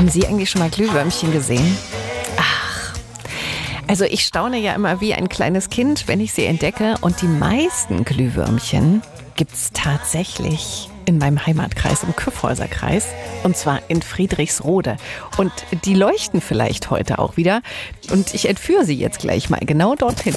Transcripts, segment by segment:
Haben Sie eigentlich schon mal Glühwürmchen gesehen? Also ich staune ja immer wie ein kleines Kind, wenn ich sie entdecke. Und die meisten Glühwürmchen gibt es tatsächlich in meinem Heimatkreis, im Kyffhäuserkreis. Und zwar in Friedrichsrode. Und die leuchten vielleicht heute auch wieder. Und ich entführe sie jetzt gleich mal genau dorthin.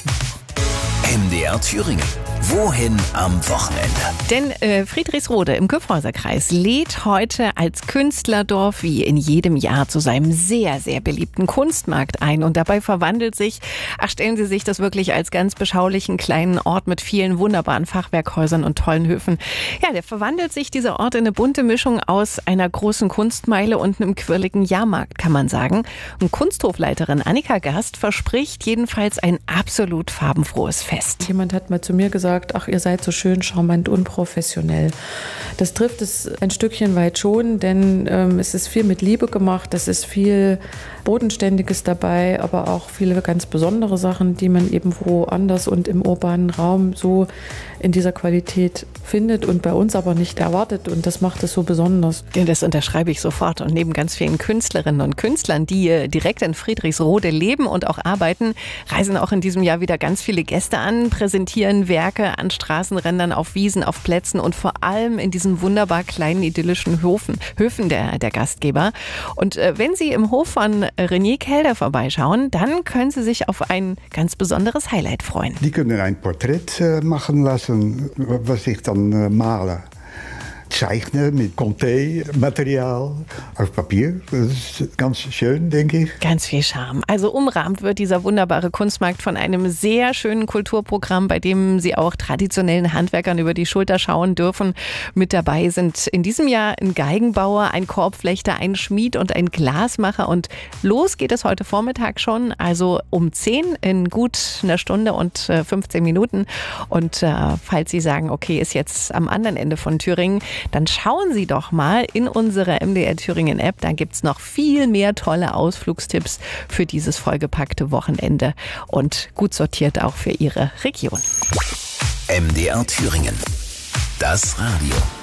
MDR Thüringen. Wohin am Wochenende? Denn Friedrichsrode im Kyffhäuserkreis lädt heute als Künstlerdorf wie in jedem Jahr zu seinem sehr, sehr beliebten Kunstmarkt ein. Und dabei verwandelt sich, stellen Sie sich das wirklich als ganz beschaulichen kleinen Ort mit vielen wunderbaren Fachwerkhäusern und tollen Höfen. Ja, der verwandelt sich, dieser Ort, in eine bunte Mischung aus einer großen Kunstmeile und einem quirligen Jahrmarkt, kann man sagen. Und Kunsthofleiterin Annika Gast verspricht jedenfalls ein absolut farbenfrohes Fest. Jemand hat mal zu mir gesagt, ach, ihr seid so schön charmant unprofessionell. Das trifft es ein Stückchen weit schon, denn es ist viel mit Liebe gemacht, es ist viel Bodenständiges dabei, aber auch viele ganz besondere Sachen, die man eben woanders und im urbanen Raum so in dieser Qualität findet und bei uns aber nicht erwartet, und das macht es so besonders. Ja, das unterschreibe ich sofort. Und neben ganz vielen Künstlerinnen und Künstlern, die direkt in Friedrichsrode leben und auch arbeiten, reisen auch in diesem Jahr wieder ganz viele Gäste an, präsentieren Werke an Straßenrändern, auf Wiesen, auf Plätzen und vor allem in diesen wunderbar kleinen idyllischen Höfen der Gastgeber. Und wenn Sie im Hof von René Kelder vorbeischauen, dann können Sie sich auf ein ganz besonderes Highlight freuen. Die können ein Porträt machen lassen, was ich dann male. Zeichnen mit Conté-Material auf Papier. Das ist ganz schön, denke ich. Ganz viel Charme. Also umrahmt wird dieser wunderbare Kunstmarkt von einem sehr schönen Kulturprogramm, bei dem Sie auch traditionellen Handwerkern über die Schulter schauen dürfen. Mit dabei sind in diesem Jahr ein Geigenbauer, ein Korbflechter, ein Schmied und ein Glasmacher. Und los geht es heute Vormittag schon, also um 10 in gut einer Stunde und 15 Minuten. Und falls Sie sagen, okay, ist jetzt am anderen Ende von Thüringen, dann schauen Sie doch mal in unsere MDR Thüringen App. Da gibt's noch viel mehr tolle Ausflugstipps für dieses vollgepackte Wochenende und gut sortiert auch für Ihre Region. MDR Thüringen. Das Radio.